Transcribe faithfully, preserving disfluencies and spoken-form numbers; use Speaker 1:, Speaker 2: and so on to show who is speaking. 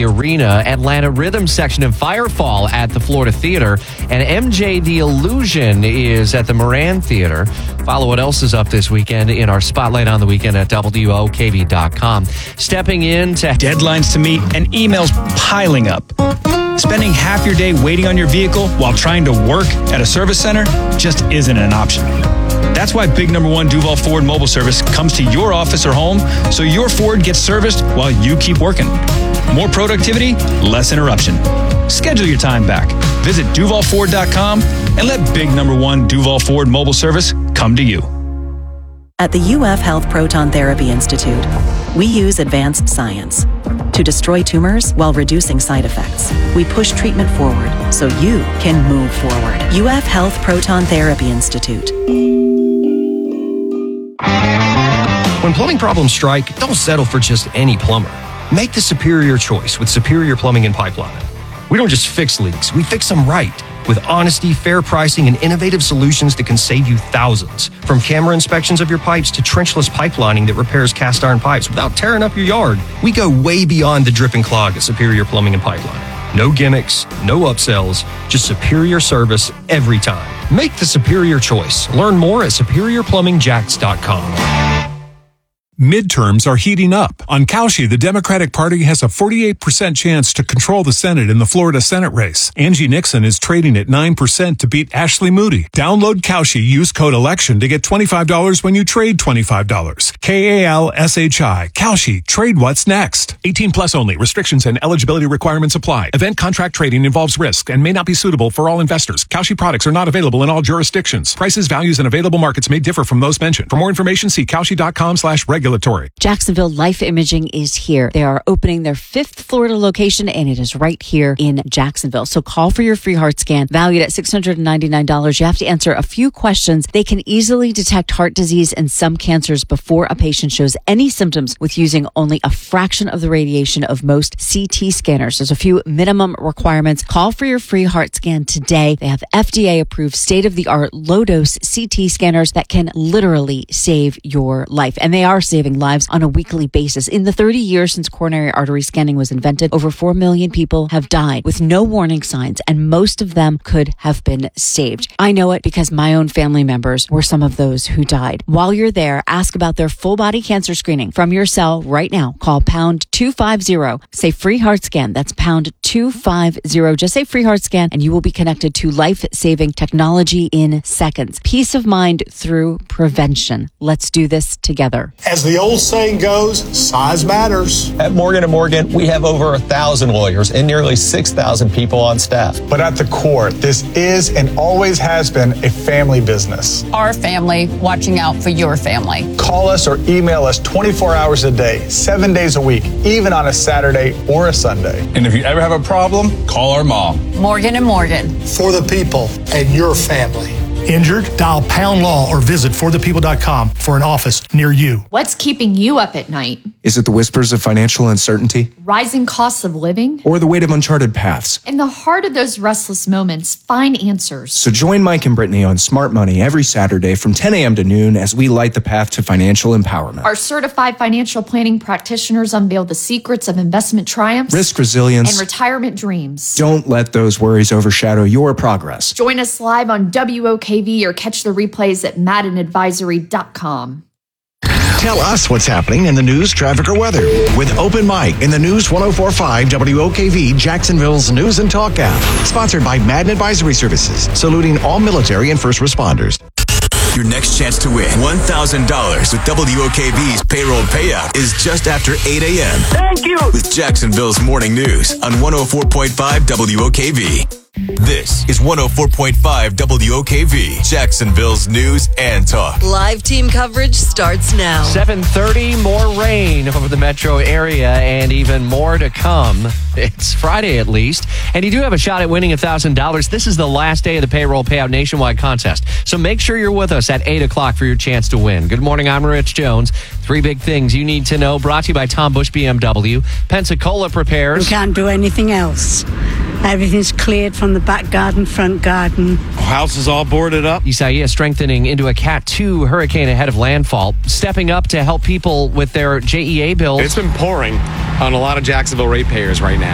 Speaker 1: the Arena, Atlanta Rhythm Section and Firefall at the Florida Theater, and M J The Illusion is at the Moran Theater. Follow what else is up this weekend in our Spotlight on the Weekend at W O K V dot com. Stepping into
Speaker 2: deadlines to meet and emails piling up. Spending half your day waiting on your vehicle while trying to work at a service center just isn't an option. That's why Big Number One Duval Ford Mobile Service comes to your office or home so your Ford gets serviced while you keep working. More productivity, less interruption. Schedule your time back. Visit Duval Ford dot com and let Big Number One Duval Ford Mobile Service come to you.
Speaker 3: At the U F Health Proton Therapy Institute, we use advanced science to destroy tumors while reducing side effects. We push treatment forward so you can move forward. U F Health Proton Therapy Institute.
Speaker 4: When plumbing problems strike, don't settle for just any plumber. Make the superior choice with Superior Plumbing and Pipeline. We don't just fix leaks, we fix them right. With honesty, fair pricing, and innovative solutions that can save you thousands. From camera inspections of your pipes to trenchless pipelining that repairs cast iron pipes without tearing up your yard. We go way beyond the drip and clog at Superior Plumbing and Pipeline. No gimmicks, no upsells, just superior service every time. Make the superior choice. Learn more at superior plumbing jacks dot com.
Speaker 5: Midterms are heating up. On Cauchy, the Democratic Party has a forty-eight percent chance to control the Senate in the Florida Senate race. Angie Nixon is trading at nine percent to beat Ashley Moody. Download Cauchy, use code ELECTION to get twenty-five dollars when you trade twenty-five dollars. K A L S H I. Cauchy. Trade what's next. eighteen plus only. Restrictions and eligibility requirements apply. Event contract trading involves risk and may not be suitable for all investors. Cauchy products are not available in all jurisdictions. Prices, values, and available markets may differ from those mentioned. For more information, see cauchy.com slash regulatory.
Speaker 6: Jacksonville Life Imaging is here. They are opening their fifth Florida location, and it is right here in Jacksonville. So call for your free heart scan, valued at six hundred ninety-nine dollars. You have to answer a few questions. They can easily detect heart disease and some cancers before a patient shows any symptoms with using only a fraction of the radiation of most C T scanners. There's a few minimum requirements. Call for your free heart scan today. They have F D A-approved state-of-the-art low-dose C T scanners that can literally save your life. And they are saving lives on a weekly basis. In the thirty years since coronary artery scanning was invented, over four million people have died with no warning signs, and most of them could have been saved. I know it because my own family members were some of those who died. While you're there, ask about their full body cancer screening from your cell right now. Call pound two fifty. Say free heart scan. That's pound two fifty. Just say free heart scan and you will be connected to life-saving technology in seconds. Peace of mind through prevention. Let's do this together.
Speaker 7: As the old saying goes, size matters.
Speaker 8: At Morgan and Morgan, we have over a thousand lawyers and nearly six thousand people on staff.
Speaker 7: But at the core, this is and always has been a family business.
Speaker 9: Our family watching out for your family.
Speaker 7: Call us or email us twenty-four hours a day, seven days a week, even on a Saturday or a Sunday.
Speaker 8: And if you ever have a problem, call our mom.
Speaker 9: Morgan and Morgan.
Speaker 7: For the people and your family. Injured? Dial pound law or visit for the people dot com for an office near you.
Speaker 10: What's keeping you up at night?
Speaker 11: Is it the whispers of financial uncertainty?
Speaker 10: Rising costs of living?
Speaker 11: Or the weight of uncharted paths?
Speaker 10: In the heart of those restless moments, find answers.
Speaker 11: So join Mike and Brittany on Smart Money every Saturday from ten a.m. to noon as we light the path to financial empowerment.
Speaker 10: Our certified financial planning practitioners unveil the secrets of investment triumphs,
Speaker 11: risk resilience,
Speaker 10: and retirement dreams.
Speaker 11: Don't let those worries overshadow your progress.
Speaker 10: Join us live on W O K V or catch the replays at madden advisory dot com.
Speaker 12: Tell us what's happening in the news, traffic, or weather with Open Mic in the News one oh four point five W O K V, Jacksonville's News and Talk app. Sponsored by Madden Advisory Services, saluting all military and first responders.
Speaker 13: Your next chance to win one thousand dollars with W O K V's payroll payout is just after eight a.m.
Speaker 14: Thank you!
Speaker 13: With Jacksonville's Morning News on one oh four point five W O K V. This is one oh four point five W O K V, Jacksonville's News and Talk.
Speaker 15: Live team coverage starts now.
Speaker 1: seven thirty, more rain over the metro area and even more to come. It's Friday at least, and you do have a shot at winning one thousand dollars. This is the last day of the payroll payout nationwide contest, so make sure you're with us at eight o'clock for your chance to win. Good morning, I'm Rich Jones. Three big things you need to know, brought to you by Tom Bush B M W. Pensacola prepares.
Speaker 16: We can't do anything else. Everything's cleared from the back garden, front garden.
Speaker 17: House is all boarded up.
Speaker 1: Isaias strengthening into a Cat two hurricane ahead of landfall, stepping up to help people with their J E A bills.
Speaker 17: It's been pouring on a lot of Jacksonville ratepayers right now.